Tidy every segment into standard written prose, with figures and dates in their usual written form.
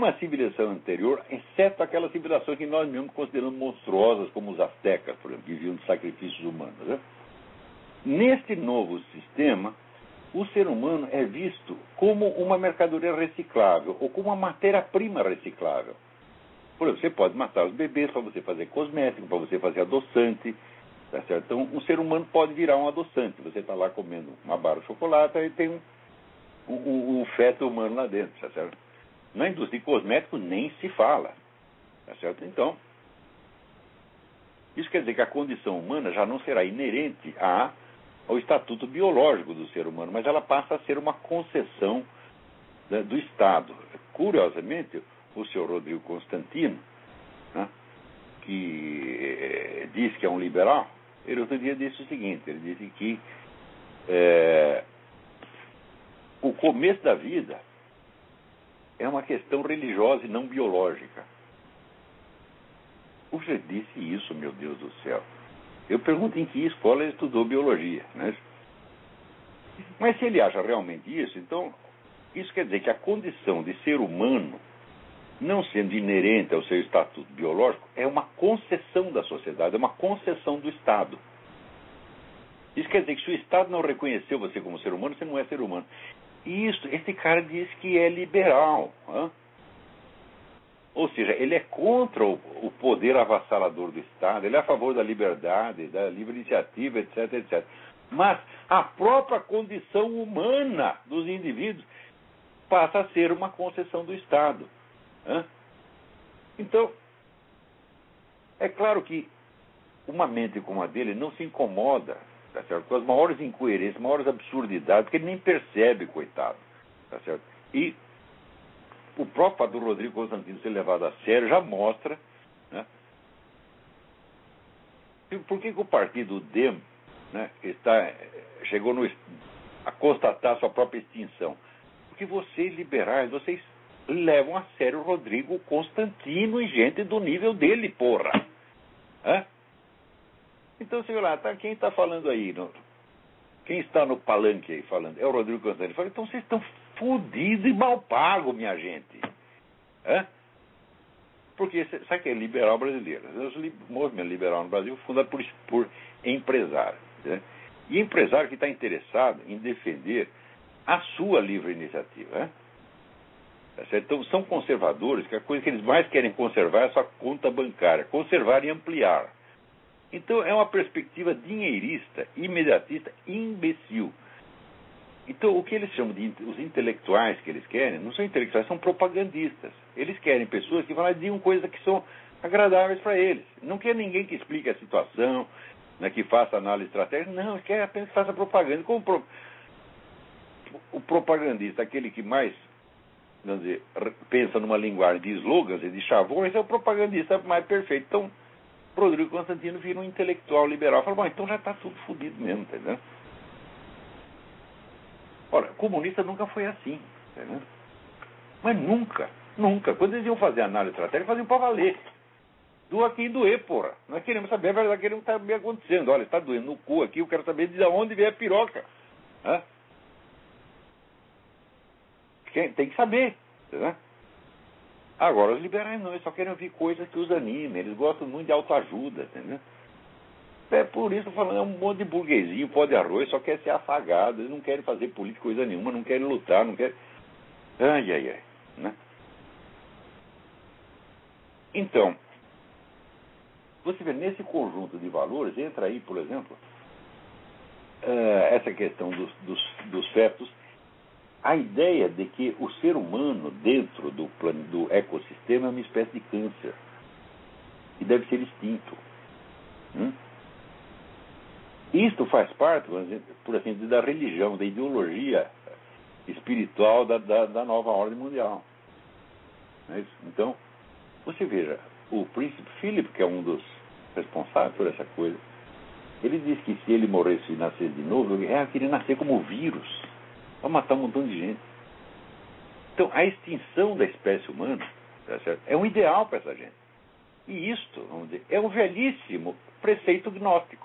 uma civilização anterior, exceto aquelas civilizações que nós mesmos consideramos monstruosas, como os astecas, por exemplo, que viviam de sacrifícios humanos. Né? Neste novo sistema, o ser humano é visto como uma mercadoria reciclável, ou como uma matéria-prima reciclável. Por exemplo, você pode matar os bebês para você fazer cosmético, para você fazer adoçante. Tá certo? Então, um ser humano pode virar um adoçante. Você está lá comendo uma barra de chocolate e tem um feto humano lá dentro. Tá certo? Na indústria de cosméticos nem se fala. Tá certo? Então, isso quer dizer que a condição humana já não será inerente ao estatuto biológico do ser humano, mas ela passa a ser uma concessão do Estado. Curiosamente, o senhor Rodrigo Constantino, né, que diz que é um liberal, ele outro dia disse o seguinte, ele disse que o começo da vida é uma questão religiosa e não biológica. O senhor disse isso, meu Deus do céu. Eu pergunto em que escola ele estudou biologia, né? Mas se ele acha realmente isso, então isso quer dizer que a condição de ser humano, não sendo inerente ao seu estatuto biológico, é uma concessão da sociedade, é uma concessão do Estado. Isso quer dizer que se o Estado não reconheceu você como ser humano, você não é ser humano. E esse cara diz que é liberal. Hein? Ou seja, ele é contra o poder avassalador do Estado, ele é a favor da liberdade, da livre iniciativa, etc, etc. Mas a própria condição humana dos indivíduos passa a ser uma concessão do Estado. Então, é claro que uma mente como a dele não se incomoda, tá certo, com as maiores incoerências, maiores absurdidades, que ele nem percebe, coitado. Tá certo? E o próprio fato do Rodrigo Constantino ser levado a sério já mostra, né, por que o partido DEM, né, chegou a constatar sua própria extinção. Porque vocês liberais, vocês levam a sério o Rodrigo Constantino e gente do nível dele, porra. Então, você vê lá, quem está falando aí? Quem está no palanque aí falando? É o Rodrigo Constantino. Fala, então vocês estão fodidos e mal pagos, minha gente. Porque, sabe que é liberal brasileiro? O movimento liberal no Brasil é fundado por empresários. Né? E empresário que está interessado em defender a sua livre iniciativa. Então, são conservadores, que a coisa que eles mais querem conservar é a sua conta bancária. Conservar e ampliar. Então, é uma perspectiva dinheirista, imediatista, imbecil. Então, o que eles chamam de os intelectuais que eles querem, não são intelectuais, são propagandistas. Eles querem pessoas que vão lá e digam coisas que são agradáveis para eles. Não quer ninguém que explique a situação, né, que faça análise estratégica. Não, eles querem apenas que faça propaganda. Como o propagandista, aquele que mais, vamos dizer, pensa numa linguagem de slogans e de chavões, é o propagandista mais perfeito. Então, Rodrigo Constantino vira um intelectual liberal. Fala, bom, então já está tudo fodido mesmo, entendeu? Ora, comunista nunca foi assim, entendeu? Mas nunca. Quando eles iam fazer análise estratégica, faziam para valer. Doa quem doer, porra. Nós queremos saber a verdade, queremos saber o que está acontecendo. Olha, está doendo no cu aqui, eu quero saber de onde vem a piroca. Tem que saber, entendeu? Agora, os liberais não, eles só querem ouvir coisas que os animem, eles gostam muito de autoajuda, entendeu? É por isso, falando, é um monte de burguesinho, pó de arroz, só quer ser afagado, eles não querem fazer política coisa nenhuma, não querem lutar, não querem... Ai, né? Então, você vê, nesse conjunto de valores, entra aí, por exemplo, essa questão dos fetos, a ideia de que o ser humano, dentro do ecossistema, é uma espécie de câncer, e deve ser extinto. Isto faz parte, por assim dizer, da religião, da ideologia espiritual da nova ordem mundial. Não é isso? Então, você veja, o príncipe Philip, que é um dos responsáveis por essa coisa, ele disse que se ele morresse e nascesse de novo, ele queria nascer como vírus, para matar um montão de gente. Então, a extinção da espécie humana, tá certo, é um ideal para essa gente. E isto, vamos dizer, é um velhíssimo preceito gnóstico.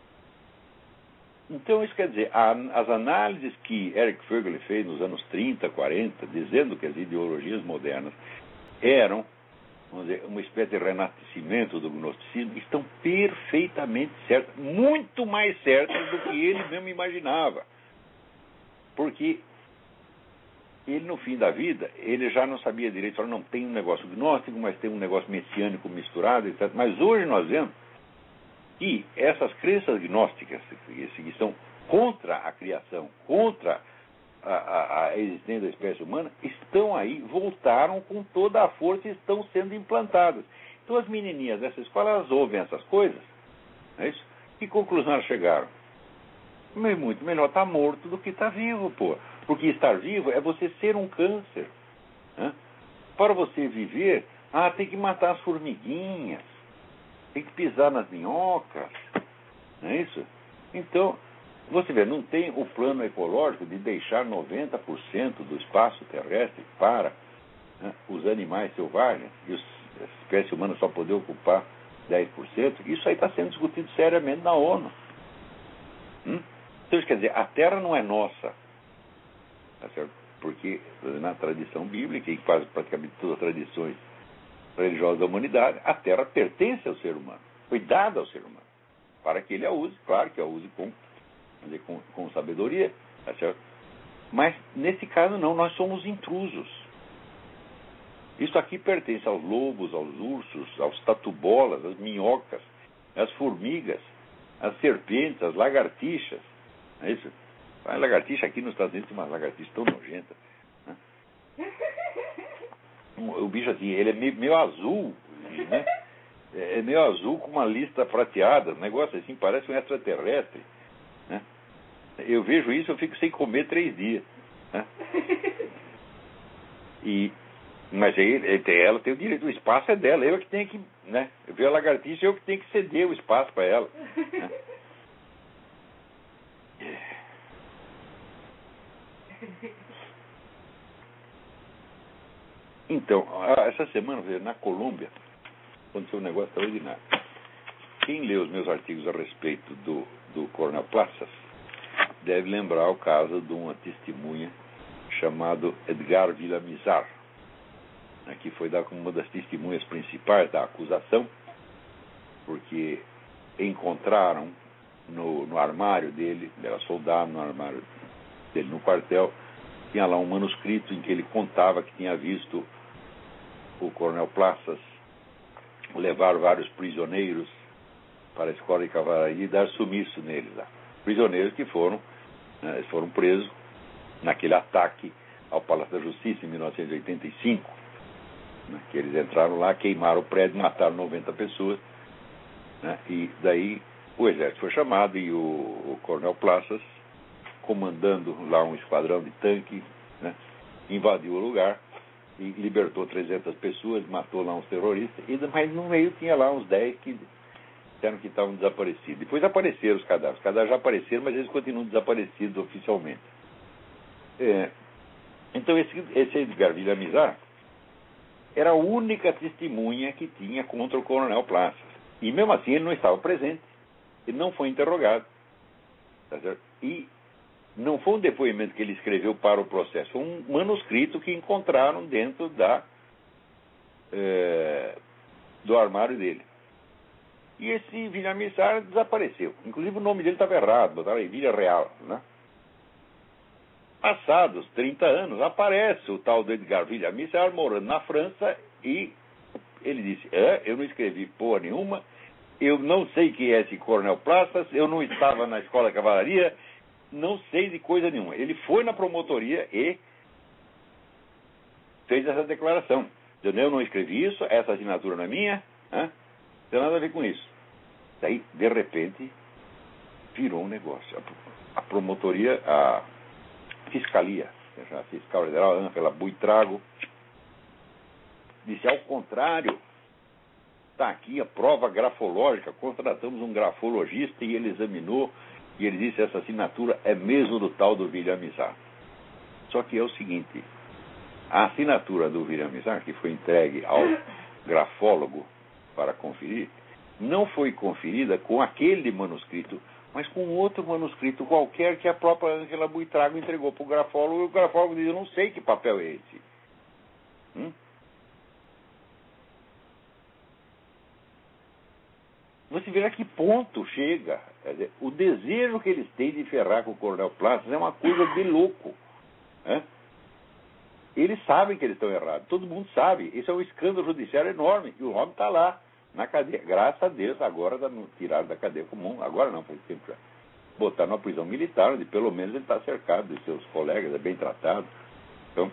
Então, isso quer dizer, as análises que Eric Voegelin fez nos anos 30, 40, dizendo que as ideologias modernas eram, vamos dizer, uma espécie de renascimento do gnosticismo, estão perfeitamente certas, muito mais certas do que ele mesmo imaginava. Porque ele, no fim da vida, ele já não sabia direito, falou, não, tem um negócio gnóstico, mas tem um negócio messiânico misturado, etc. Mas hoje nós vemos que essas crenças gnósticas, que estão contra a criação, contra a existência da espécie humana, estão aí, voltaram com toda a força e estão sendo implantadas. Então as menininhas dessa escola, elas ouvem essas coisas, não é isso? Que conclusão elas chegaram? Mas muito melhor estar morto do que estar vivo, pô. Porque estar vivo é você ser um câncer. Né? Para você viver, tem que matar as formiguinhas, tem que pisar nas minhocas, não é isso? Então, você vê, não tem o plano ecológico de deixar 90% do espaço terrestre para os animais selvagens e a espécie humana só poder ocupar 10%. Isso aí está sendo discutido seriamente na ONU. Então, isso quer dizer, a Terra não é nossa, tá certo? Porque na tradição bíblica, e quase praticamente todas as tradições religiosas da humanidade, a Terra pertence ao ser humano, foi dada ao ser humano, para que ele a use, claro que a use com sabedoria, tá certo? Mas, nesse caso, não, nós somos intrusos. Isso aqui pertence aos lobos, aos ursos, aos tatu-bolas, às minhocas, às formigas, às serpentes, às lagartixas. Não é isso? A lagartixa aqui nos Estados Unidos tem uma lagartixa tão nojenta. Né? O bicho assim, ele é meio azul, né? É meio azul com uma lista prateada, um negócio assim, parece um extraterrestre. Né? Eu vejo isso, eu fico sem comer 3 dias. Né? Mas ela tem o direito, o espaço é dela, eu que tenho que, né? Eu vejo a lagartixa, eu que tenho que ceder o espaço para ela. Né? Então, essa semana, na Colômbia, aconteceu um negócio extraordinário. Quem lê os meus artigos a respeito do Coronel Plaças deve lembrar o caso de uma testemunha chamado Edgar Villamizar, né, que foi uma das testemunhas principais da acusação, porque encontraram no armário dele, ele era soldado, no armário dele no quartel, tinha lá um manuscrito em que ele contava que tinha visto o Coronel Plaças levar vários prisioneiros para a escola de cavalaria e dar sumiço neles lá. Prisioneiros que foram presos naquele ataque ao Palácio da Justiça em 1985, né, que eles entraram lá, queimaram o prédio, mataram 90 pessoas, né, e daí o exército foi chamado e o Coronel Plaças, comandando lá um esquadrão de tanque, né, invadiu o lugar e libertou 300 pessoas, matou lá uns terroristas, mas no meio tinha lá uns 10 que disseram que estavam desaparecidos. Depois apareceram os cadáveres já apareceram, mas eles continuam desaparecidos oficialmente. Então esse Edgar Villamizar era a única testemunha que tinha contra o Coronel Plaças. E mesmo assim ele não estava presente, ele não foi interrogado. Tá certo? E não foi um depoimento que ele escreveu para o processo, foi um manuscrito que encontraram dentro do armário dele. E esse Villamizar desapareceu. Inclusive o nome dele estava errado, botaram aí Vila Real. Né? Passados 30 anos, aparece o tal do Edgar Villamizar morando na França e ele disse, eu não escrevi porra nenhuma, eu não sei quem é esse Coronel Plaças, eu não estava na escola de cavalaria, não sei de coisa nenhuma. Ele foi na promotoria e fez essa declaração. Eu não escrevi isso, essa assinatura não é minha, não tem nada a ver com isso. Daí, de repente, virou um negócio. A promotoria, a fiscalia, a fiscal federal, Ângela Buitrago, disse, ao contrário, está aqui a prova grafológica, contratamos um grafologista e ele examinou e ele disse essa assinatura é mesmo do tal do Villamizar. Só que é o seguinte, a assinatura do Villamizar, que foi entregue ao grafólogo para conferir, não foi conferida com aquele manuscrito, mas com outro manuscrito qualquer que a própria Ângela Buitrago entregou para o grafólogo, e o grafólogo diz, eu não sei que papel é esse. você vê a que ponto chega. Quer dizer, o desejo que eles têm de ferrar com o Coronel Plácido é uma coisa de louco. Né? Eles sabem que eles estão errados, todo mundo sabe. Esse é um escândalo judiciário enorme. E o homem está lá, na cadeia. Graças a Deus, agora tiraram da cadeia comum. Agora não, faz tempo já. Botaram na prisão militar, onde pelo menos ele está cercado de seus colegas, é bem tratado. Então,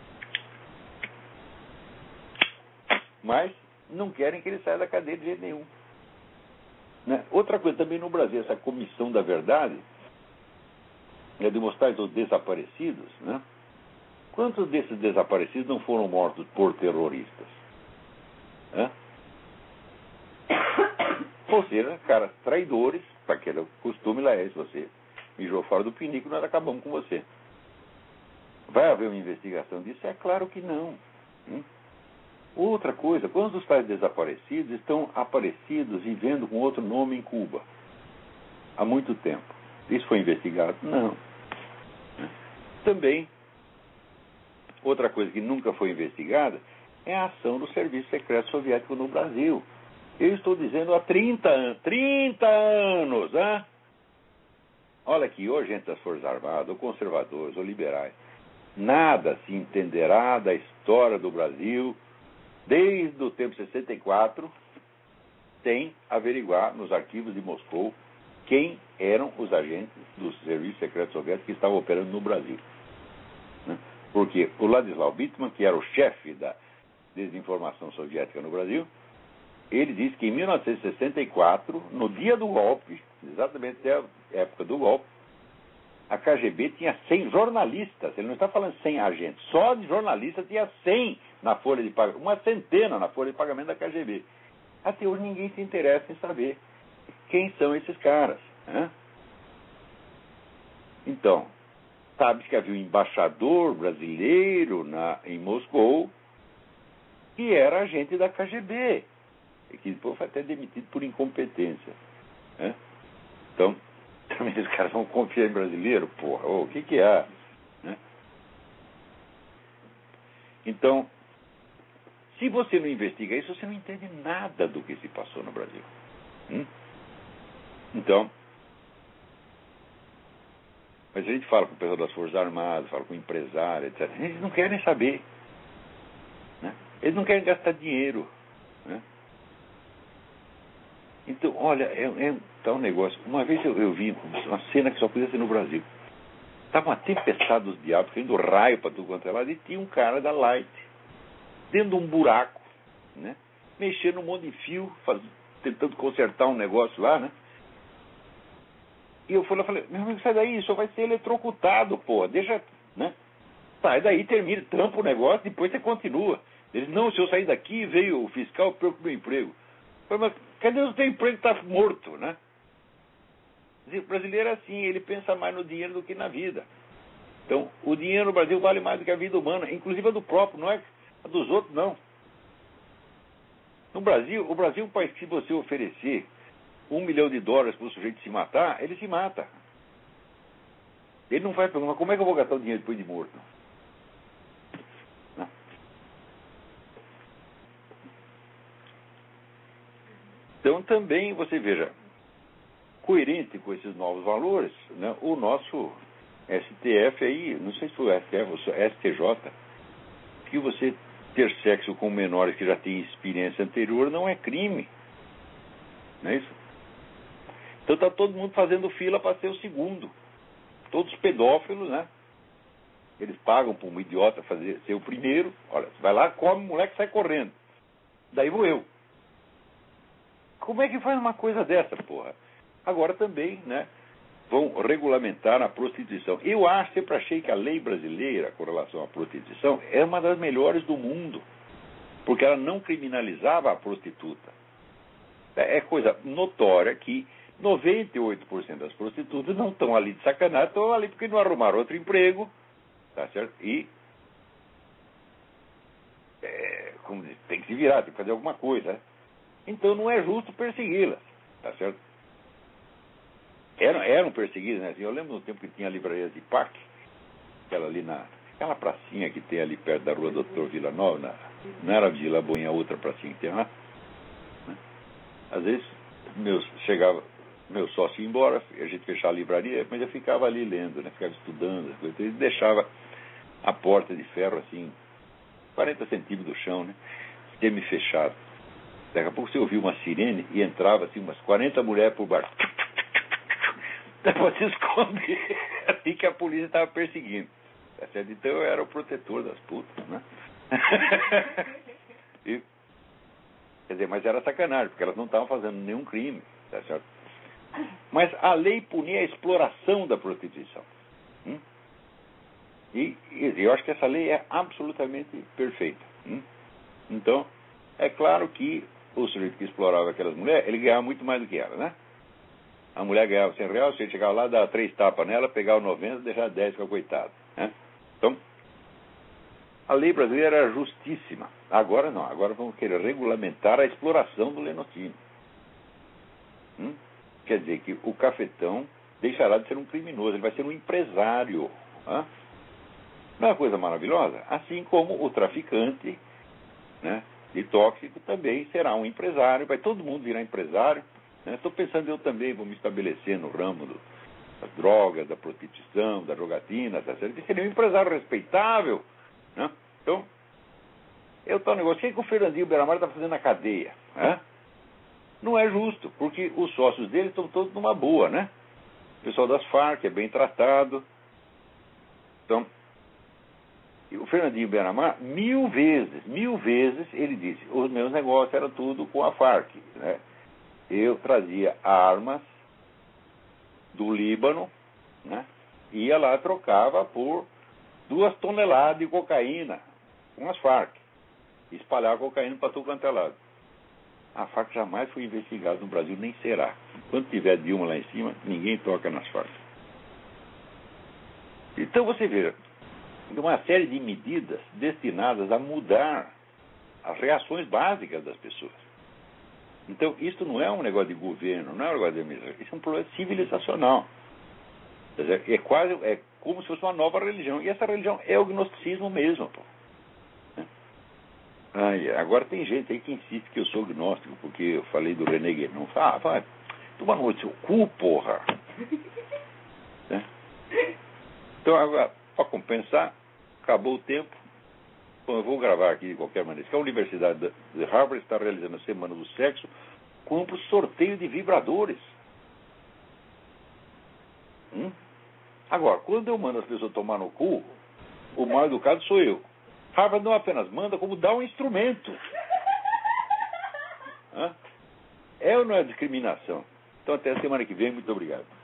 mas não querem que ele saia da cadeia de jeito nenhum. Né? Outra coisa também no Brasil, essa comissão da verdade, é de mostrar os desaparecidos, né? Quantos desses desaparecidos não foram mortos por terroristas? Né? Ou seja, caras traidores, para aquele costume lá é, se você mijou fora do pinico, nós acabamos com você. Vai haver uma investigação disso? É claro que não. Outra coisa, quantos dos tais desaparecidos estão aparecidos vivendo com outro nome em Cuba? Há muito tempo. Isso foi investigado? Não. Também, outra coisa que nunca foi investigada é a ação do Serviço Secreto Soviético no Brasil. Eu estou dizendo há 30 anos. 30 anos! Hein? Olha aqui, ou gente das Forças Armadas, ou conservadores, ou liberais. Nada se entenderá da história do Brasil desde o tempo 64 sem averiguar nos arquivos de Moscou quem eram os agentes do Serviço Secreto Soviético que estavam operando no Brasil. Porque o Ladislau Bittman, que era o chefe da desinformação soviética no Brasil, ele disse que em 1964, no dia do golpe, exatamente a época do golpe, a KGB tinha 100 jornalistas. Ele não está falando 100 agentes. Só de jornalistas tinha 100 na folha de pagamento. Uma centena na folha de pagamento da KGB. Até hoje ninguém se interessa em saber quem são esses caras. Né? Então, sabe que havia um embaixador brasileiro em Moscou que era agente da KGB. E que depois foi até demitido por incompetência. Né? Então, também os caras vão confiar em brasileiro, porra. O que é? Né? Então, se você não investiga isso, você não entende nada do que se passou no Brasil. Então, mas a gente fala com o pessoal das Forças Armadas, fala com o empresário, etc. Eles não querem saber. Né? Eles não querem gastar dinheiro. Né? Então, olha, tá um negócio. Uma vez eu vi uma cena que só podia ser no Brasil. Estava uma tempestade dos diabos, caindo raio para tudo quanto é lado, e tinha um cara da Light, dentro de um buraco, né? Mexendo um monte de fio, tentando consertar um negócio lá, né? E eu falei, meu amigo, sai daí, isso vai ser eletrocutado, pô, deixa, né? Sai daí, termina, tampa o negócio, depois você continua. Ele, não, se eu sair daqui, veio o fiscal para o meu emprego. Eu falei, mas cadê o teu emprego que está morto, né? O brasileiro é assim, ele pensa mais no dinheiro do que na vida. Então, o dinheiro no Brasil vale mais do que a vida humana, inclusive a do próprio, não é a dos outros, não. No Brasil, o Brasil é um país que, se você oferecer $1 milhão para o sujeito se matar, ele se mata. Ele não vai perguntar, como é que eu vou gastar o dinheiro depois de morto? Não. Então, também, você veja, coerente com esses novos valores, né, o nosso STF aí, não sei se foi o STF ou o STJ, que você ter sexo com menores que já têm experiência anterior não é crime. Não é isso? Então está todo mundo fazendo fila para ser o segundo. Todos pedófilos, né? Eles pagam para um idiota ser o primeiro. Olha, você vai lá, come, o moleque sai correndo. Daí vou eu. Como é que faz uma coisa dessa, porra? Agora também, né? Vão regulamentar a prostituição. Eu sempre achei que a lei brasileira com relação à prostituição é uma das melhores do mundo, porque ela não criminalizava a prostituta. É coisa notória que 98% das prostitutas não estão ali de sacanagem, estão ali porque não arrumaram outro emprego, tá certo? E como diz, tem que se virar, tem que fazer alguma coisa. Né? Então não é justo persegui-las, tá certo? Eram perseguidos, né? Assim, eu lembro no tempo que tinha a livraria de Pac, aquela pracinha que tem ali perto da rua Doutor Vila Nova, não era Vila Boinha, outra pracinha que tem lá. Né? Às vezes, chegava meu sócio ia embora, a gente fechava a livraria, mas eu ficava ali lendo, né? Ficava estudando, e deixava a porta de ferro assim, 40 centímetros do chão, né? Semi-fechado. Daqui a pouco você ouvia uma sirene e entrava assim umas 40 mulheres por baixo. Dá pra se esconder, assim que a polícia estava perseguindo. Tá certo? Então eu era o protetor das putas, né? Quer dizer, mas era sacanagem, porque elas não estavam fazendo nenhum crime, tá certo? Mas a lei punia a exploração da prostituição. E eu acho que essa lei é absolutamente perfeita. Então, é claro que o sujeito que explorava aquelas mulheres, ele ganhava muito mais do que ela, né? A mulher ganhava R$100, você chegava lá, dava 3 tapas nela, pegava 90, deixava 10 com a coitada, né? Então, a lei brasileira era justíssima. Agora não, agora vamos querer regulamentar a exploração do lenocínio. Quer dizer que o cafetão deixará de ser um criminoso, ele vai ser um empresário. Não é uma coisa maravilhosa? Assim como o traficante, né, de tóxico também será um empresário, vai todo mundo virar empresário. Estou pensando, eu também vou me estabelecer no ramo das drogas, da prostituição, da jogatina, tá certo? Seria um empresário respeitável, né? Então, eu estou negociando. O que o Fernandinho Beiramar está fazendo na cadeia? Não é justo, porque os sócios dele estão todos numa boa, né? O pessoal das Farc é bem tratado. Então, o Fernandinho Beiramar, mil vezes, ele disse, os meus negócios eram tudo com a Farc, né? Eu trazia armas do Líbano, né? Ia lá, trocava por 2 toneladas de cocaína com as Farc. Espalhava cocaína para todo quanto é lado. A Farc jamais foi investigada no Brasil, nem será. Enquanto tiver Dilma lá em cima, ninguém toca nas Farc. Então você veja, uma série de medidas destinadas a mudar as reações básicas das pessoas. Então, isso não é um negócio de governo, não é um negócio de administração, isso é um problema civilizacional. É como se fosse uma nova religião. E essa religião é o gnosticismo mesmo, pô. Agora tem gente aí que insiste que eu sou gnóstico, porque eu falei do René Guénon. Vai, toma no seu cu, porra. Então, agora, para compensar, acabou o tempo. Bom, eu vou gravar aqui de qualquer maneira. A Universidade de Harvard está realizando a Semana do Sexo com um sorteio de vibradores. Agora, quando eu mando as pessoas tomar no cu, o mal educado sou eu. Harvard não apenas manda, como dá um instrumento. É ou não é discriminação? Então, até a semana que vem. Muito obrigado.